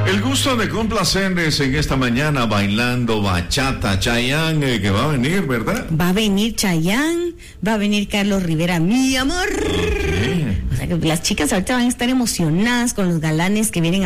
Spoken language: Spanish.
El gusto de complacerles en esta mañana bailando bachata. Chayanne, que va a venir, ¿verdad? Va a venir Chayanne, va a venir Carlos Rivera, mi amor. Okay. O sea que las chicas ahorita van a estar emocionadas con los galanes que vienen